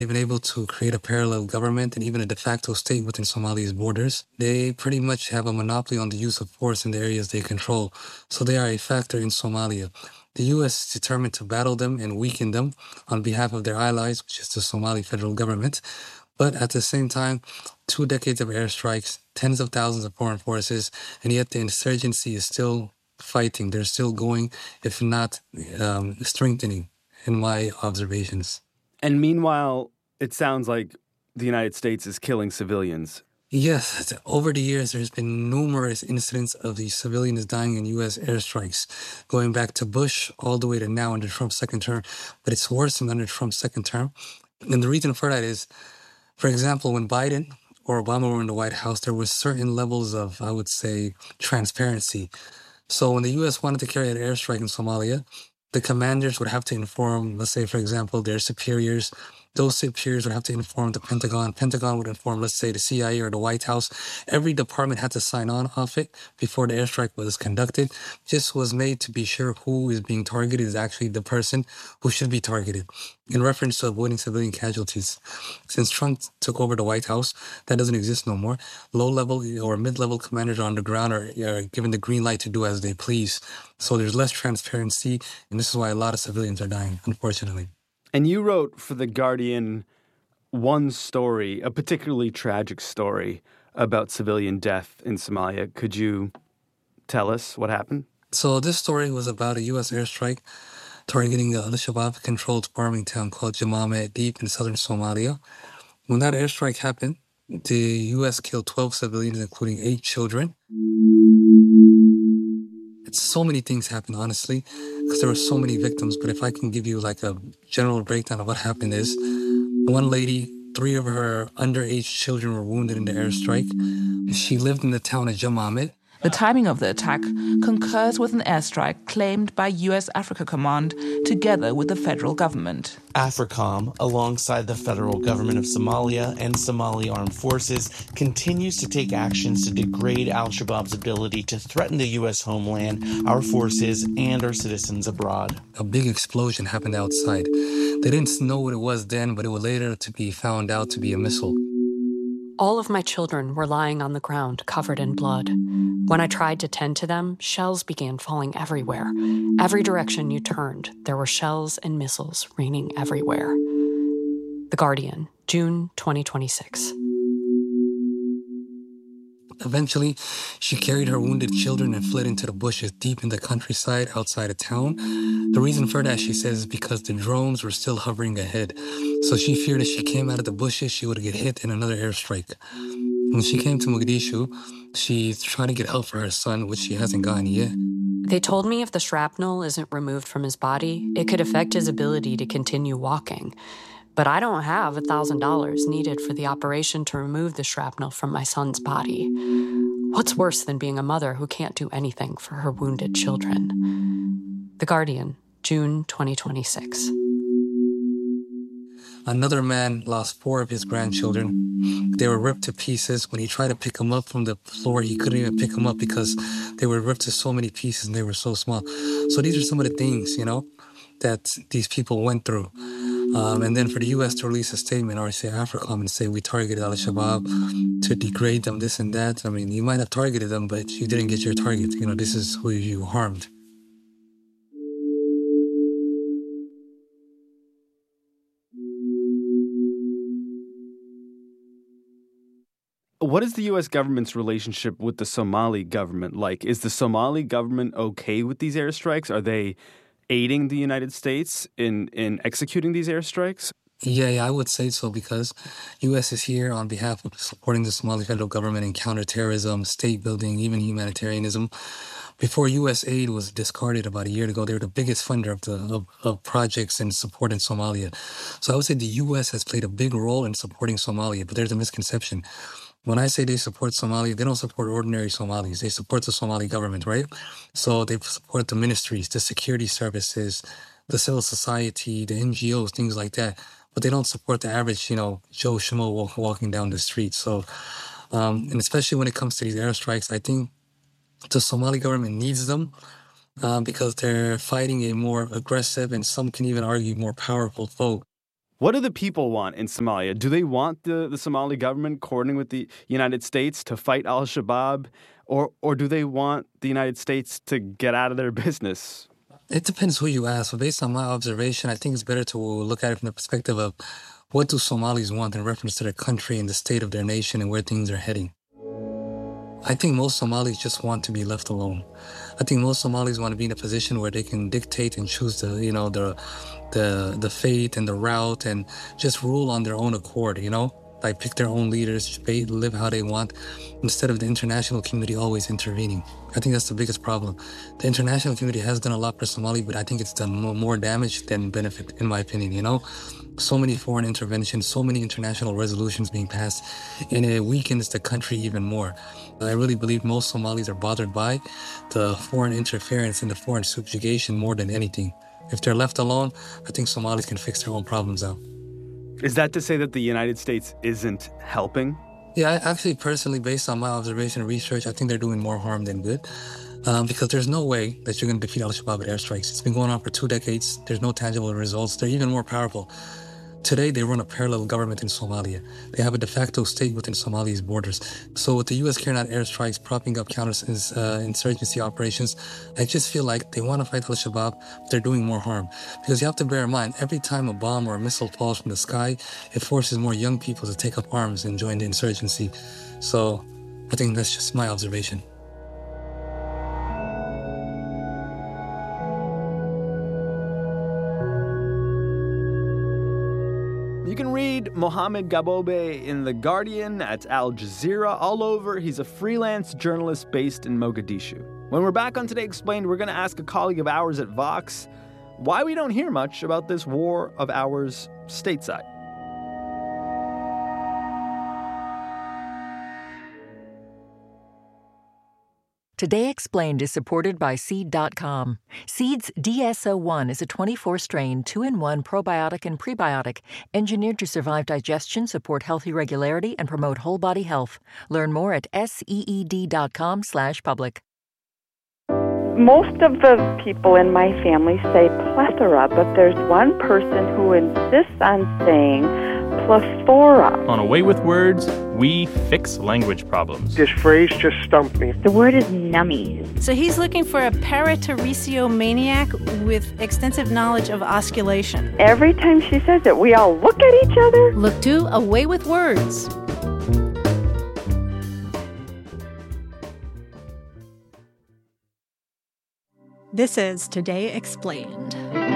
They've been able to create a parallel government and even a de facto state within Somalia's borders. They pretty much have a monopoly on the use of force in the areas they control, so they are a factor in Somalia. The U.S. is determined to battle them and weaken them on behalf of their allies, which is the Somali federal government. But at the same time, 2 decades of airstrikes, tens of thousands of foreign forces, and yet the insurgency is still fighting. They're still going, if not strengthening, in my observations. And meanwhile, it sounds like the United States is killing civilians. Yes, over the years, there's been numerous incidents of the civilians dying in U.S. airstrikes, going back to Bush all the way to now under Trump's second term. But it's worse than under Trump's second term. And the reason for that is, for example, when Biden or Obama were in the White House, there was certain levels of, I would say, transparency. So when the U.S. wanted to carry an airstrike in Somalia, the commanders would have to inform, let's say, for example, their superiors. Those superiors would have to inform the Pentagon. Pentagon would inform, let's say, the CIA or the White House. Every department had to sign on off it before the airstrike was conducted. This was made to be sure who is being targeted is actually the person who should be targeted, in reference to avoiding civilian casualties. Since Trump took over the White House, that doesn't exist no more. Low-level or mid-level commanders on the ground are given the green light to do as they please. So there's less transparency, and this is why a lot of civilians are dying, unfortunately. And you wrote for The Guardian one story, a particularly tragic story about civilian death in Somalia. Could you tell us what happened? So this story was about a U.S. airstrike targeting the Al-Shabaab-controlled farming town called Jamame deep in southern Somalia. When that airstrike happened, the U.S. killed 12 civilians, including 8 children. So many things happened, honestly, because there were so many victims. But if I can give you like a general breakdown of what happened is, one lady, 3 of her underage children were wounded in the airstrike. She lived in the town of Jamame. The timing of the attack concurs with an airstrike claimed by U.S. Africa Command together with the federal government. AFRICOM, alongside the federal government of Somalia and Somali armed forces, continues to take actions to degrade al-Shabaab's ability to threaten the U.S. homeland, our forces, and our citizens abroad. A big explosion happened outside. They didn't know what it was then, but it would later to be found out to be a missile. All of my children were lying on the ground, covered in blood. When I tried to tend to them, shells began falling everywhere. Every direction you turned, there were shells and missiles raining everywhere. The Guardian, June 2026. Eventually, she carried her wounded children and fled into the bushes deep in the countryside outside of town. The reason for that, she says, is because the drones were still hovering ahead. So she feared if she came out of the bushes, she would get hit in another airstrike. When she came to Mogadishu, she's trying to get help for her son, which she hasn't gotten yet. They told me if the shrapnel isn't removed from his body, it could affect his ability to continue walking. But I don't have $1,000 needed for the operation to remove the shrapnel from my son's body. What's worse than being a mother who can't do anything for her wounded children? The Guardian, June 2026. Another man lost 4 of his grandchildren. They were ripped to pieces. When he tried to pick them up from the floor, he couldn't even pick them up because they were ripped to so many pieces and they were so small. So these are some of the things, that these people went through. And then for the U.S. to release a statement, or say AFRICOM, and say we targeted Al-Shabaab to degrade them, this and that. I mean, you might have targeted them, but you didn't get your target. This is who you harmed. What is the U.S. government's relationship with the Somali government like? Is the Somali government okay with these airstrikes? Are they aiding the United States in executing these airstrikes? Yeah, I would say so because U.S. is here on behalf of supporting the Somali federal government in counterterrorism, state building, even humanitarianism. Before U.S. aid was discarded about a year ago, they were the biggest funder of projects and support in Somalia. So I would say the U.S. has played a big role in supporting Somalia, but there's a misconception. When I say they support Somalia, they don't support ordinary Somalis. They support the Somali government, right? So they support the ministries, the security services, the civil society, the NGOs, things like that. But they don't support the average, Joe Schmo walking down the street. So, and especially when it comes to these airstrikes, I think the Somali government needs them because they're fighting a more aggressive and some can even argue more powerful foe. What do the people want in Somalia? Do they want the Somali government coordinating with the United States to fight al-Shabaab? Or do they want the United States to get out of their business? It depends who you ask. But based on my observation, I think it's better to look at it from the perspective of what do Somalis want in reference to their country and the state of their nation and where things are heading. I think most Somalis just want to be left alone. I think most Somalis want to be in a position where they can dictate and choose the fate and the route and just rule on their own accord, like pick their own leaders, live how they want, instead of the international community always intervening. I think that's the biggest problem. The international community has done a lot for Somalia, but I think it's done more damage than benefit, in my opinion, So many foreign interventions, so many international resolutions being passed, and it weakens the country even more. I really believe most Somalis are bothered by the foreign interference and the foreign subjugation more than anything. If they're left alone, I think Somalis can fix their own problems out. Is that to say that the United States isn't helping? Yeah, actually, personally, based on my observation and research, I think they're doing more harm than good. Because there's no way that you're going to defeat al-Shabaab with airstrikes. It's been going on for 2 decades. There's no tangible results. They're even more powerful. Today, they run a parallel government in Somalia. They have a de facto state within Somalia's borders. So with the U.S. carrying out airstrikes, propping up counter-insurgency operations, I just feel like they want to fight al-Shabaab, but they're doing more harm. Because you have to bear in mind, every time a bomb or a missile falls from the sky, it forces more young people to take up arms and join the insurgency. So I think that's just my observation. You can read Mohamed Gabobe in The Guardian, at Al Jazeera, all over. He's a freelance journalist based in Mogadishu. When we're back on Today Explained, we're going to ask a colleague of ours at Vox why we don't hear much about this war of ours stateside. Today Explained is supported by Seed.com. Seed's DSO1 is a 24-strain, 2-in-1 probiotic and prebiotic engineered to survive digestion, support healthy regularity, and promote whole-body health. Learn more at seed.com/public. Most of the people in my family say plethora, but there's one person who insists on saying plethora. On A Way with Words, we fix language problems. This phrase just stumped me. The word is nummies. So he's looking for a paratorecio maniac with extensive knowledge of osculation. Every time she says it, we all look at each other. Look to A Way with Words. This is Today Explained.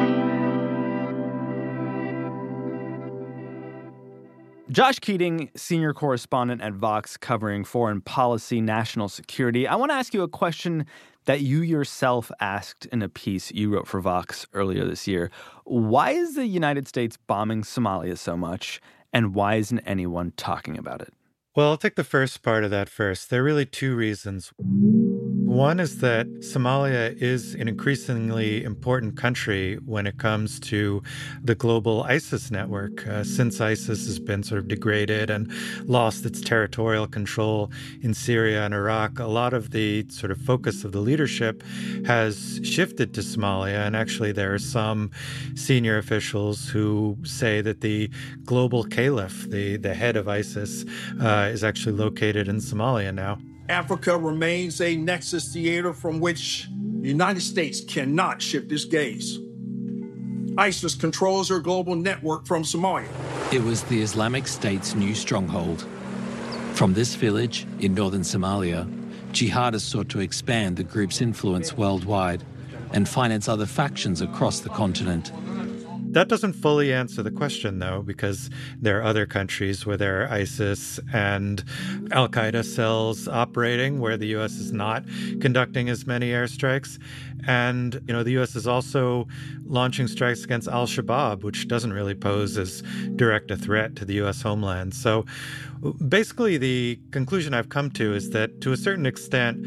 Josh Keating, senior correspondent at Vox covering foreign policy, national security. I want to ask you a question that you yourself asked in a piece you wrote for Vox earlier this year. Why is the United States bombing Somalia so much, and why isn't anyone talking about it? Well, I'll take the first part of that first. There are really 2 reasons. One is that Somalia is an increasingly important country when it comes to the global ISIS network. Since ISIS has been sort of degraded and lost its territorial control in Syria and Iraq, a lot of the sort of focus of the leadership has shifted to Somalia. And actually, there are some senior officials who say that the global caliph, the head of ISIS, is actually located in Somalia now. Africa remains a nexus theater from which the United States cannot shift its gaze. ISIS controls their global network from Somalia. It was the Islamic State's new stronghold. From this village in northern Somalia, jihadists sought to expand the group's influence worldwide and finance other factions across the continent. That doesn't fully answer the question, though, because there are other countries where there are ISIS and al-Qaeda cells operating where the U.S. is not conducting as many airstrikes. And, the U.S. is also launching strikes against al-Shabaab, which doesn't really pose as direct a threat to the U.S. homeland. So basically, the conclusion I've come to is that, to a certain extent,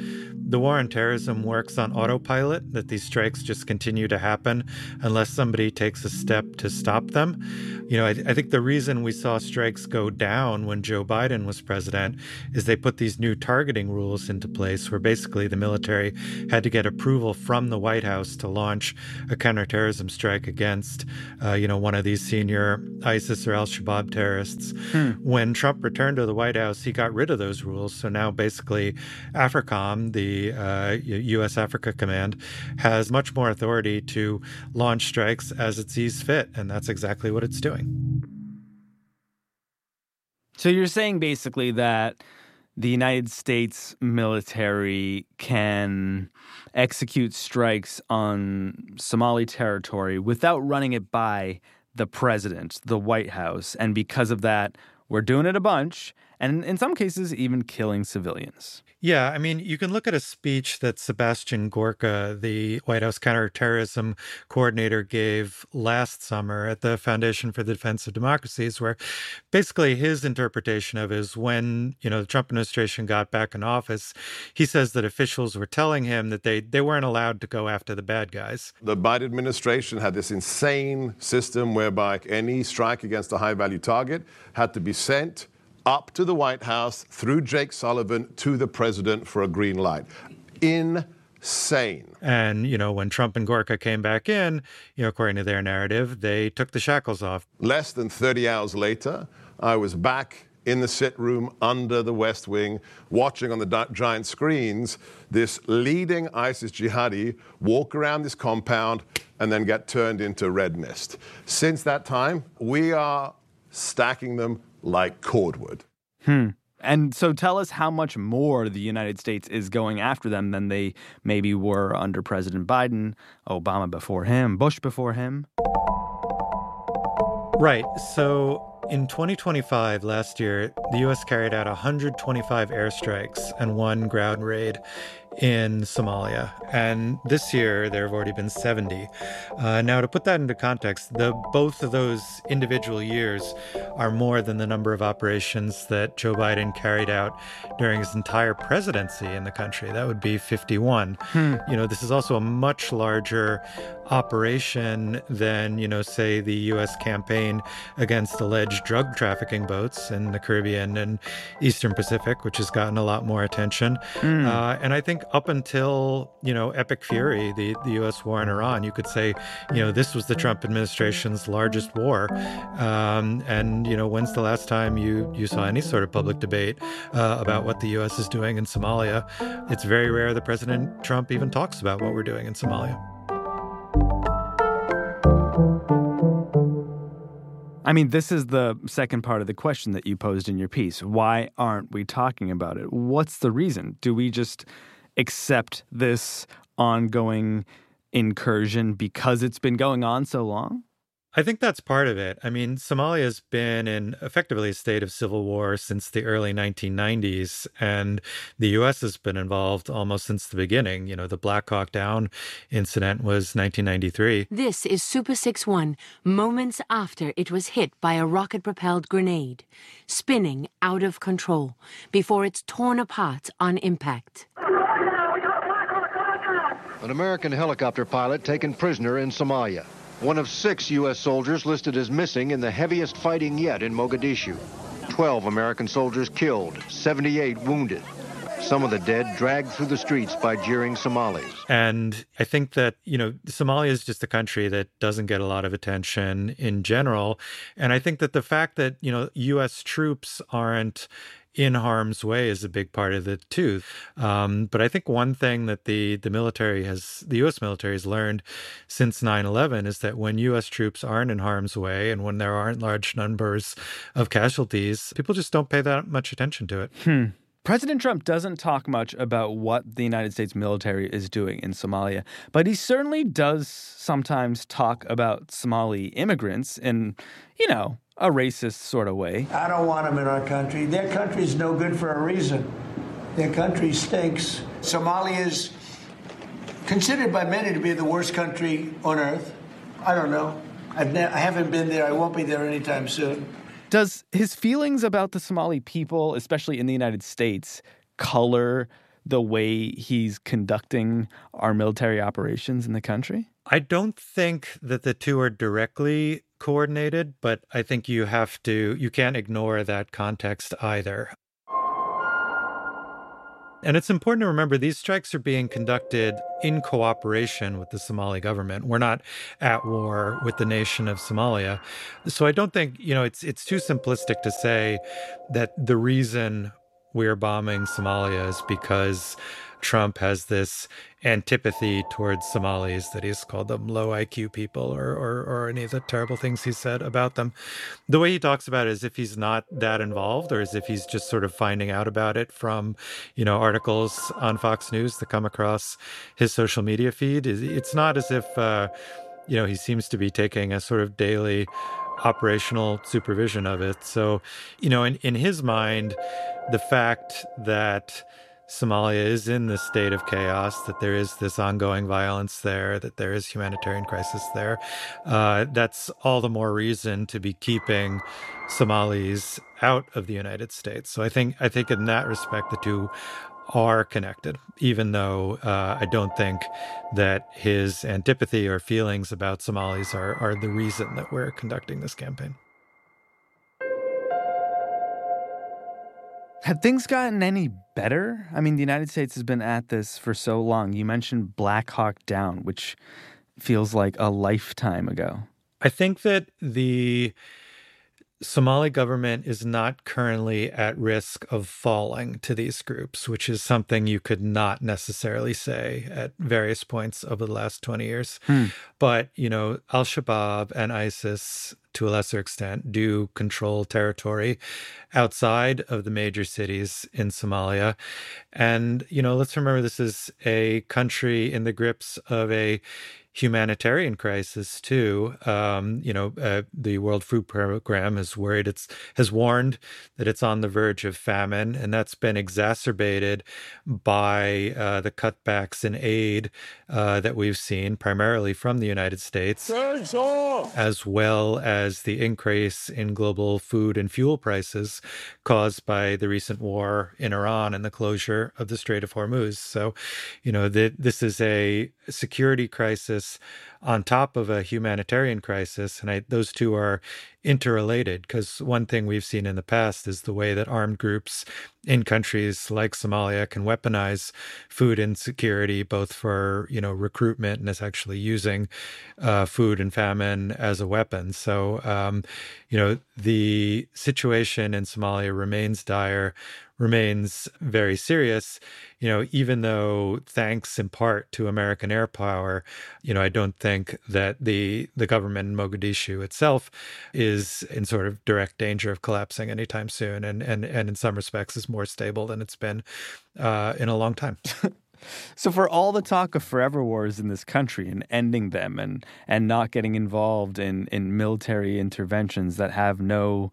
the war on terrorism works on autopilot, that these strikes just continue to happen unless somebody takes a step to stop them. I think the reason we saw strikes go down when Joe Biden was president is they put these new targeting rules into place where basically the military had to get approval from the White House to launch a counterterrorism strike against, one of these senior ISIS or al-Shabaab terrorists. When Trump returned to the White House, he got rid of those rules. So now basically AFRICOM, the U.S. Africa Command, has much more authority to launch strikes as it sees fit. And that's exactly what it's doing. So you're saying basically that the United States military can execute strikes on Somali territory without running it by the president, the White House. And because of that, we're doing it a bunch, and in some cases, even killing civilians. Yeah, I mean, you can look at a speech that Sebastian Gorka, the White House counterterrorism coordinator, gave last summer at the Foundation for the Defense of Democracies, where basically his interpretation of it is when, the Trump administration got back in office, he says that officials were telling him that they weren't allowed to go after the bad guys. The Biden administration had this insane system whereby any strike against a high-value target had to be sent up to the White House through Jake Sullivan to the president for a green light. Insane. And, when Trump and Gorka came back in, according to their narrative, they took the shackles off. Less than 30 hours later, I was back in the sit room under the West Wing, watching on the giant screens this leading ISIS jihadi walk around this compound and then get turned into red mist. Since that time, we are stacking them like cordwood. And so tell us how much more the United States is going after them than they maybe were under President Biden, Obama before him, Bush before him. Right. So in 2025, last year, the U.S. carried out 125 airstrikes and 1 ground raid in Somalia. And this year, there have already been 70. Now, to put that into context, both of those individual years are more than the number of operations that Joe Biden carried out during his entire presidency in the country. That would be 51. This is also a much larger operation than, say, the U.S. campaign against alleged drug trafficking boats in the Caribbean and Eastern Pacific, which has gotten a lot more attention. And I think up until, Epic Fury, the U.S. war in Iran, you could say, this was the Trump administration's largest war. And, when's the last time you saw any sort of public debate about what the U.S. is doing in Somalia? It's very rare that President Trump even talks about what we're doing in Somalia. I mean, this is the second part of the question that you posed in your piece. Why aren't we talking about it? What's the reason? Do we just accept this ongoing incursion because it's been going on so long? I think that's part of it. I mean, Somalia has been in effectively a state of civil war since the early 1990s, and the U.S. has been involved almost since the beginning. The Black Hawk Down incident was 1993. This is Super 6-1, moments after it was hit by a rocket-propelled grenade, spinning out of control before it's torn apart on impact. An American helicopter pilot taken prisoner in Somalia. One of 6 U.S. soldiers listed as missing in the heaviest fighting yet in Mogadishu. 12 American soldiers killed, 78 wounded. Some of the dead dragged through the streets by jeering Somalis. And I think that, Somalia is just a country that doesn't get a lot of attention in general. And I think that the fact that, U.S. troops aren't in harm's way is a big part of it too. But I think one thing that the U.S. military has learned since 9/11 is that when U.S. troops aren't in harm's way and when there aren't large numbers of casualties, people just don't pay that much attention to it. President Trump doesn't talk much about what the United States military is doing in Somalia, but he certainly does sometimes talk about Somali immigrants in, a racist sort of way. I don't want them in our country. Their country's no good for a reason. Their country stinks. Somalia is considered by many to be the worst country on earth. I don't know. I haven't been there. I won't be there anytime soon. Does his feelings about the Somali people, especially in the United States, color the way he's conducting our military operations in the country? I don't think that the two are directly coordinated, but I think you can't ignore that context either. And it's important to remember these strikes are being conducted in cooperation with the Somali government. We're not at war with the nation of Somalia. So I don't think, it's too simplistic to say that the reason we're bombing Somalia is because Trump has this antipathy towards Somalis, that he's called them low IQ people or any of the terrible things he said about them. The way he talks about it is if he's not that involved, or as if he's just sort of finding out about it from, articles on Fox News that come across his social media feed. It's not as if, he seems to be taking a sort of daily operational supervision of it. So, in his mind, the fact that Somalia is in this state of chaos, that there is this ongoing violence there, that there is humanitarian crisis there, that's all the more reason to be keeping Somalis out of the United States. So I think in that respect, the two are connected, even though I don't think that his antipathy or feelings about Somalis are the reason that we're conducting this campaign. Have things gotten any better? I mean, the United States has been at this for so long. You mentioned Black Hawk Down, which feels like a lifetime ago. I think that the Somali government is not currently at risk of falling to these groups, which is something you could not necessarily say at various points over the last 20 years. But, Al-Shabaab and ISIS, to a lesser extent, do control territory outside of the major cities in Somalia. And, let's remember this is a country in the grips of a humanitarian crisis too. The World Food Program has warned that it's on the verge of famine, and that's been exacerbated by the cutbacks in aid that we've seen, primarily from the United States, as well as the increase in global food and fuel prices caused by the recent war in Iran and the closure of the Strait of Hormuz. So, this is a security crisis on top of a humanitarian crisis. And those two are interrelated, because one thing we've seen in the past is the way that armed groups in countries like Somalia can weaponize food insecurity, both for, recruitment and as actually using food and famine as a weapon. So, the situation in Somalia remains dire, remains very serious, even though thanks in part to American air power, I don't think that the government in Mogadishu itself is in sort of direct danger of collapsing anytime soon, and in some respects is more stable than it's been in a long time. So for all the talk of forever wars in this country and ending them and not getting involved in military interventions that have no,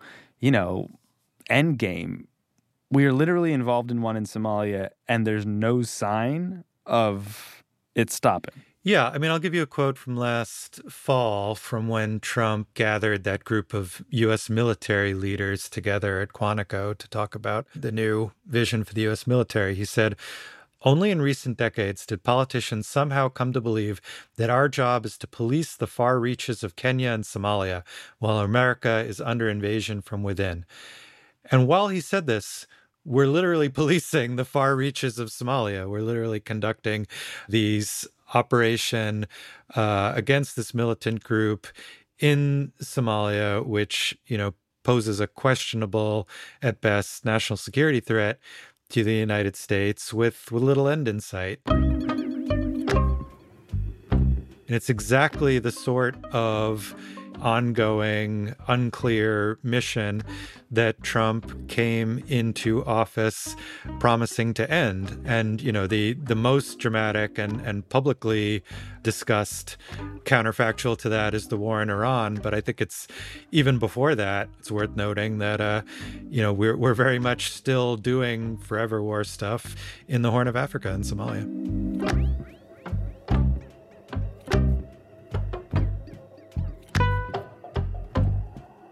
end game, we are literally involved in one in Somalia, and there's no sign of it stopping. Yeah, I'll give you a quote from last fall from when Trump gathered that group of U.S. military leaders together at Quantico to talk about the new vision for the U.S. military. He said, "Only in recent decades did politicians somehow come to believe that our job is to police the far reaches of Kenya and Somalia, while America is under invasion from within." And while he said this, we're literally policing the far reaches of Somalia. We're literally conducting these operation against this militant group in Somalia, which, poses a questionable, at best, national security threat to the United States with little end in sight. And it's exactly the sort of ongoing, unclear mission that Trump came into office promising to end. And, the most dramatic and publicly discussed counterfactual to that is the war in Iran. But I think it's even before that, it's worth noting that, we're very much still doing forever war stuff in the Horn of Africa and Somalia.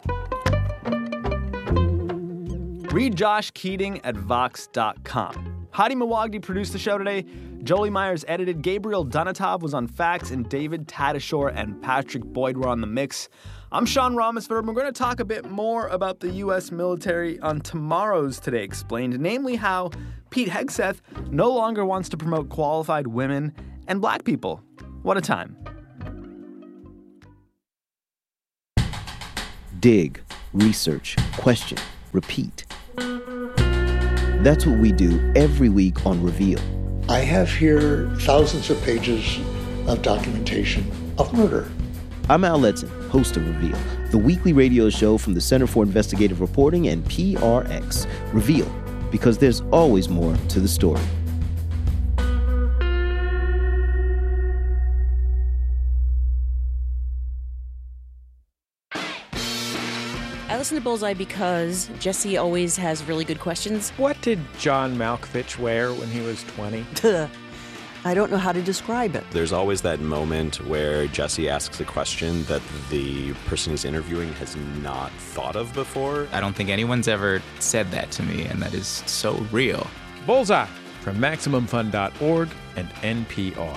Read Josh Keating at Vox.com. Hadi Mawagdi produced the show today. Jolie Myers edited. Gabriel Donatov was on fax, and David Tadashore and Patrick Boyd were on the mix. I'm Sean Ramesford. We're going to talk a bit more about the U.S. military on tomorrow's Today Explained, namely how Pete Hegseth no longer wants to promote qualified women and black people. What a time. Dig, research, question, repeat. That's what we do every week on Reveal. I have here thousands of pages of documentation of murder. I'm Al Letson, host of Reveal, the weekly radio show from the Center for Investigative Reporting and PRX. Reveal, because there's always more to the story. I listen to Bullseye because Jesse always has really good questions. What did John Malkovich wear when he was 20? I don't know how to describe it. There's always that moment where Jesse asks a question that the person he's interviewing has not thought of before. I don't think anyone's ever said that to me, and that is so real. Bullseye from MaximumFun.org and NPR.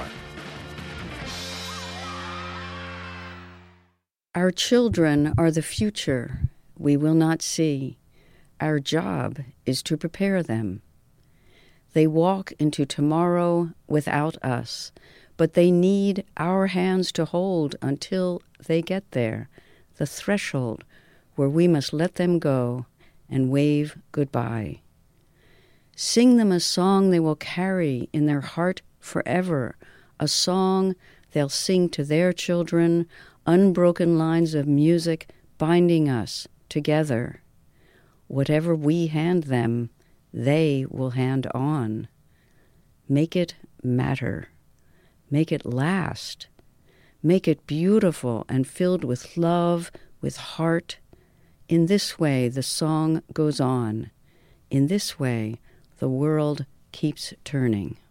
Our children are the future we will not see. Our job is to prepare them. They walk into tomorrow without us, but they need our hands to hold until they get there, the threshold where we must let them go and wave goodbye. Sing them a song they will carry in their heart forever, a song they'll sing to their children, unbroken lines of music binding us together. Whatever we hand them, they will hand on. Make it matter. Make it last. Make it beautiful and filled with love, with heart. In this way, the song goes on. In this way, the world keeps turning.